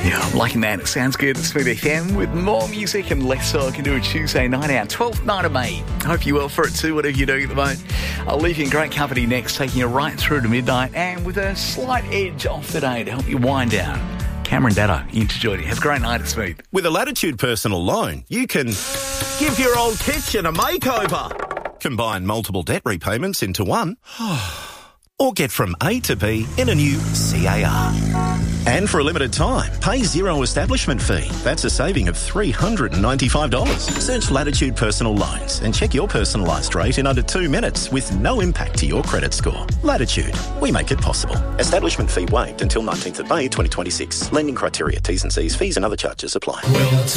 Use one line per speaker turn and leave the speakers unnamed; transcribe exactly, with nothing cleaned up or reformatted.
Yeah, I'm liking that. It sounds good. It's Smooth F M with more music and less so I can do a Tuesday night out. twelfth night of May. Hope you're well for it too, whatever you're doing at the moment. I'll leave you in great company next, taking you right through to midnight and with a slight edge off the day to help you wind down. Cameron Datto in to join you. Have a great night at Smooth.
With a Latitude personal loan, you can give your old kitchen a makeover, combine multiple debt repayments into one, or get from A to B in a new C A R. And for a limited time, pay zero establishment fee. That's a saving of three hundred ninety-five dollars. Search Latitude Personal Loans and check your personalised rate in under two minutes with no impact to your credit score. Latitude, we make it possible. Establishment fee waived until nineteenth of May twenty twenty-six. Lending criteria, T's and C's, fees and other charges apply. Well,